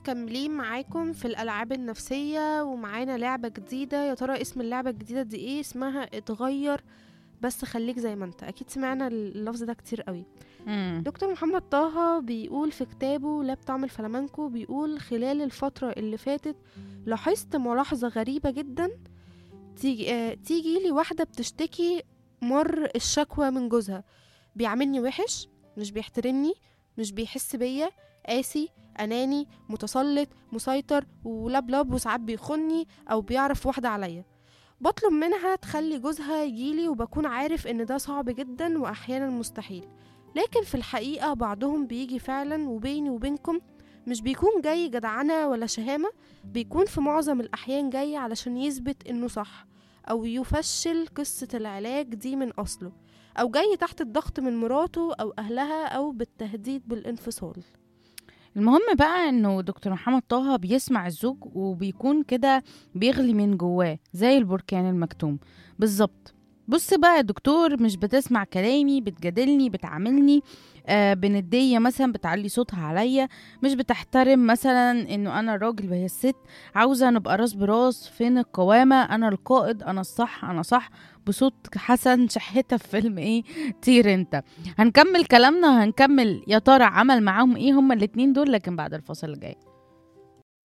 مكملين معاكم في الألعاب النفسية، ومعانا لعبة جديدة. يا ترى اسم اللعبة الجديدة دي ايه؟ اسمها اتغير بس خليك زي ما انت. اكيد سمعنا اللفظ ده كتير قوي. امم دكتور محمد طه بيقول في كتابه لا بطعم الفلامنكو، بيقول خلال الفترة اللي فاتت لاحظت ملاحظة غريبة جدا. تيجي لي واحدة بتشتكي مر الشكوى من جوزها، بيعاملني وحش، مش بيحترمني، مش بيحس بيا، قاسي، أناني، متسلط، مسيطر ولبلب، وساعات بيخني أو بيعرف واحدة عليا. بطلب منها تخلي جوزها يجيلي، وبكون عارف إن ده صعب جدا وأحيانا مستحيل، لكن في الحقيقة بعضهم بيجي فعلا. وبيني وبينكم مش بيكون جاي جدعنة ولا شهامة، بيكون في معظم الأحيان جاي علشان يثبت إنه صح، أو يفشل قصة العلاج دي من أصله، أو جاي تحت الضغط من مراته أو أهلها، أو بالتهديد بالانفصال. المهم بقى انه دكتور محمد طه بيسمع الزوج وبيكون كده بيغلي من جواه زي البركان المكتوم بالظبط. بص بقى يا دكتور، مش بتسمع كلامي، بتجادلني، بتعاملني بندية مثلا، بتعلي صوتها عليا، مش بتحترم مثلا انه انا الراجل وهي الست. عاوزة نبقى راس براس، فين القوامة؟ انا القائد، انا الصح، انا صح. بصوت حسن شحتة في فيلم ايه؟ طير انت. هنكمل كلامنا وهنكمل يا ترى عمل معاهم ايه هما الاتنين دول، لكن بعد الفاصل الجاي.